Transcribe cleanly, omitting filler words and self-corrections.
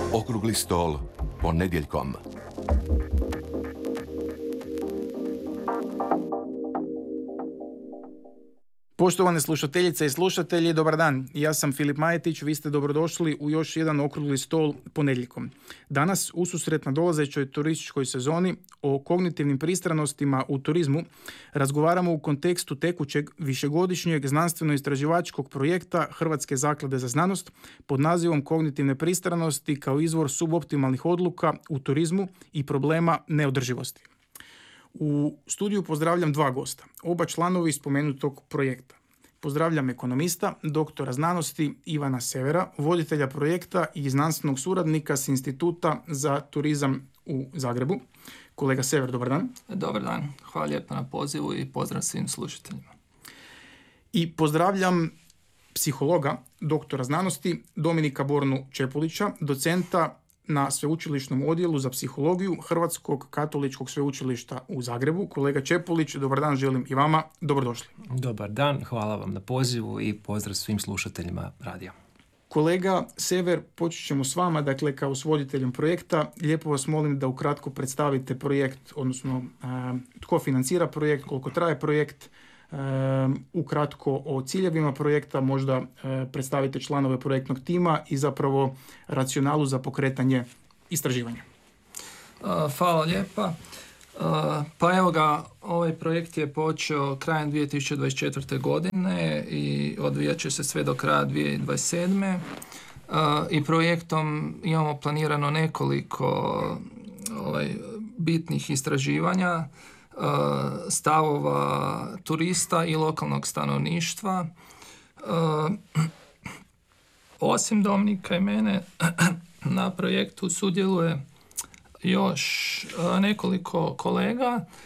Okrugli stol ponedjeljkom. Poštovane slušateljice i slušatelji, dobar dan. Ja sam Filip Majetić, vi ste dobrodošli u još jedan okrugli stol ponedjeljkom. Danas, ususret nadolazećoj turističkoj sezoni, o kognitivnim pristranostima u turizmu razgovaramo u kontekstu tekućeg višegodišnjeg znanstveno-istraživačkog projekta Hrvatske zaklade za znanost pod nazivom Kognitivne pristranosti kao izvor suboptimalnih odluka u turizmu i problema neodrživosti. U studiju pozdravljam dva gosta, oba članovi spomenutog projekta. Pozdravljam ekonomista, doktora znanosti Ivana Severa, voditelja projekta i znanstvenog suradnika s Instituta za turizam u Zagrebu. Kolega Sever, dobar dan. Dobar dan, hvala lijepo na pozivu i pozdrav svim slušateljima. I pozdravljam psihologa, doktora znanosti Dominika Bornu Čepulića, docenta na Sveučilišnom odjelu za psihologiju Hrvatskog katoličkog sveučilišta u Zagrebu. Kolega Čepulić, dobar dan želim i vama. Dobrodošli. Dobar dan, hvala vam na pozivu i pozdrav svim slušateljima radija. Kolega Sever, počet ćemo s vama, dakle kao s voditeljem projekta. Lijepo vas molim da ukratko predstavite projekt, odnosno tko financira projekt, koliko traje projekt, ukratko o ciljevima projekta, možda predstavite članove projektnog tima i zapravo racionalu za pokretanje istraživanja. Hvala lijepa. Pa evo ga, ovaj projekt je počeo krajem 2024. godine i odvijat će se sve do kraja 2027. I projektom imamo planirano nekoliko bitnih istraživanja, stavova turista i lokalnog stanovništva. Osim Dominika i mene na projektu sudjeluje još nekoliko kolega